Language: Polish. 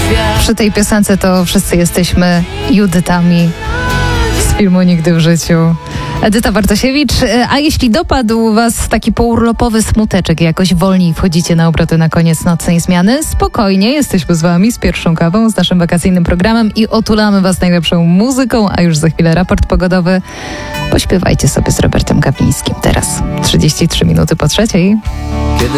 Przy tej piosence to wszyscy jesteśmy Judytami z filmu Nigdy w życiu. Edyta Bartosiewicz. A jeśli dopadł was taki pourlopowy smuteczek, jakoś wolniej wchodzicie na obroty na koniec nocnej zmiany, spokojnie, jesteśmy z wami z pierwszą kawą, z naszym wakacyjnym programem i otulamy was najlepszą muzyką, a już za chwilę raport pogodowy. Pośpiewajcie sobie z Robertem Kaplińskim. Teraz 33 minuty po 3:00.